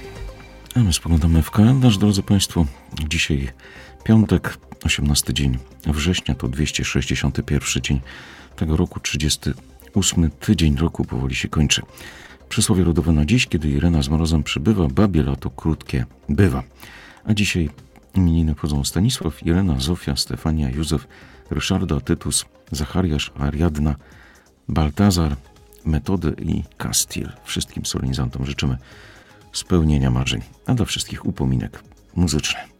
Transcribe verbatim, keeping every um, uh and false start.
A my spoglądamy w kalendarz, drodzy Państwo. Dzisiaj piątek, osiemnasty dzień września, to dwieście sześćdziesiąty pierwszy dzień tego roku, trzydziesty ósmy tydzień roku powoli się kończy. Przysłowie ludowe na dziś: kiedy Irena z mrozem przybywa, babie lato krótkie bywa. A dzisiaj imieniny obchodzą Stanisław, Irena, Zofia, Stefania, Józef, Ryszarda, Tytus, Zachariasz, Ariadna, Baltazar, Metody i Kastil. Wszystkim solenizantom życzymy spełnienia marzeń, a dla wszystkich upominek muzyczny.